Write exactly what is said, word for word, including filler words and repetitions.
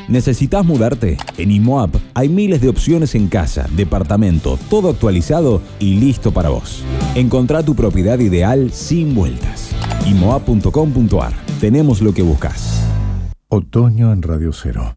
¿Necesitas mudarte? En IMOAP hay miles de opciones en casa, departamento, todo actualizado y listo para vos. Encontrá tu propiedad ideal sin vueltas. imoap punto com punto ar. Tenemos lo que buscas. Otoño en Radio Cero.